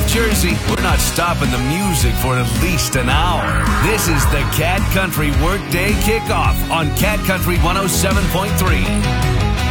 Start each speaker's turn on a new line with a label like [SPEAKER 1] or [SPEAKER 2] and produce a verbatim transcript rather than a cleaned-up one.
[SPEAKER 1] Jersey, we're not stopping the music for at least an hour. This is the Cat Country Workday Kickoff on Cat Country one oh seven point three.